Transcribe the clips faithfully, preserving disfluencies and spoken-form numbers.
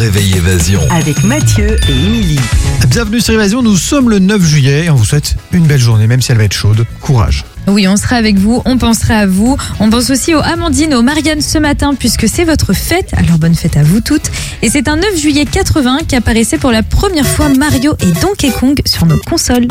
réveil Évasion. Avec Mathieu et Émilie. Bienvenue sur Évasion, nous sommes le neuf juillet et on vous souhaite une belle journée, même si elle va être chaude. Courage. Oui, on sera avec vous, on pensera à vous. On pense aussi aux Amandine, aux Marianne ce matin, puisque c'est votre fête. Alors bonne fête à vous toutes. Et c'est un neuf juillet quatre-vingts qu'apparaissait pour la première fois Mario et Donkey Kong sur nos consoles.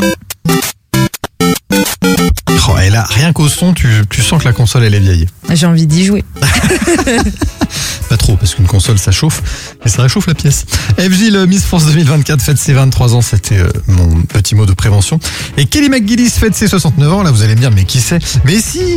Oh, et là, rien qu'au son, tu, tu sens que la console elle est vieille. J'ai envie d'y jouer. Pas trop, parce qu'une console ça chauffe, et ça réchauffe la pièce. F J, le Miss France deux mille vingt-quatre, fête ses vingt-trois ans, c'était euh, mon petit mot de prévention. Et Kelly McGillis fête ses soixante-neuf ans, là vous allez me dire, mais qui c'est? Mais si,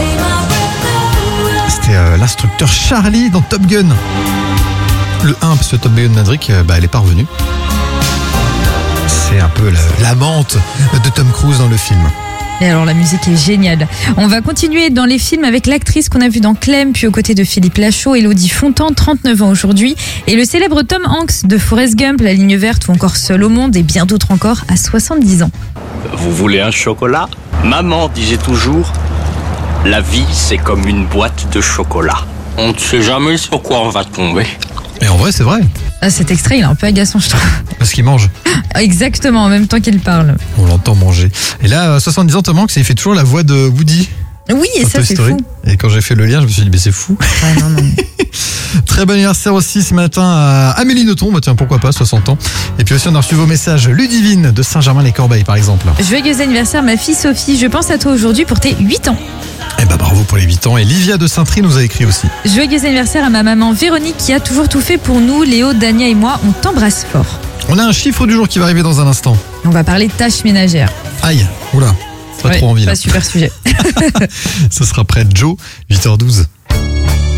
c'était euh, l'instructeur Charlie dans Top Gun. Le un, parce que Top Gun Maverick, euh, bah, elle est pas revenue. C'est un peu la, la mente de Tom Cruise dans le film. Et alors la musique est géniale. On va continuer dans les films avec l'actrice qu'on a vue dans Clem, puis aux côtés de Philippe Lachaud, Élodie Fontan, trente-neuf ans aujourd'hui, et le célèbre Tom Hanks de Forrest Gump, La Ligne Verte ou encore Seul au monde, et bien d'autres encore à soixante-dix ans. Vous voulez un chocolat? Maman disait toujours, la vie c'est comme une boîte de chocolat. On ne sait jamais sur quoi on va tomber. Et en vrai, c'est vrai. Ah, cet extrait, il est un peu agaçant, je trouve. Parce qu'il mange. Exactement, en même temps qu'il parle. On l'entend manger. Et là, à soixante-dix ans, Tom Hanks, il fait toujours la voix de Woody. Oui, et ça, c'est fou. Et quand j'ai fait le lien, je me suis dit, mais c'est fou. Ouais, non, non. Très bon anniversaire aussi ce matin à Amélie Nothomb. Bah tiens, pourquoi pas, soixante ans. Et puis aussi, on a reçu vos messages. Ludivine de Saint-Germain-les-Corbeilles, par exemple. Joyeux anniversaire, ma fille Sophie. Je pense à toi aujourd'hui pour tes huit ans. Eh bah bravo pour les huit ans. Et Livia de Saint-Try nous a écrit aussi. Joyeux anniversaire à ma maman Véronique qui a toujours tout fait pour nous. Léo, Dania et moi, on t'embrasse fort. On a un chiffre du jour qui va arriver dans un instant. On va parler de tâches ménagères. Aïe, oula, pas ouais, trop envie là. Pas super sujet. Ce sera près de Joe, huit heures douze.